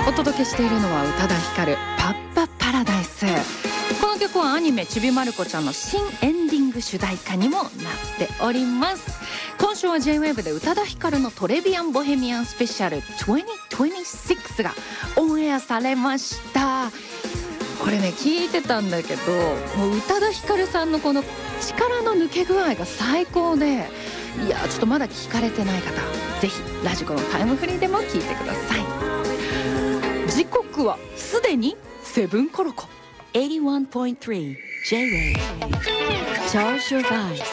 お届けしているのは宇多田ヒカルパッパパラダイス。この曲はアニメちびまる子ちゃんの新エンディング主題歌にもなっております。今週は J-WAVE で宇多田ヒカルのトレビアンボヘミアンスペシャル2026がオンエアされました。これね聞いてたんだけど、もう宇多田ヒカルさんのこの力の抜け具合が最高で、いやちょっとまだ聞かれてない方、ぜひラジコのタイムフリーでも聞いてください。時刻はすでにセブンコロコ。 81.3 J-WAVE Charge your vibes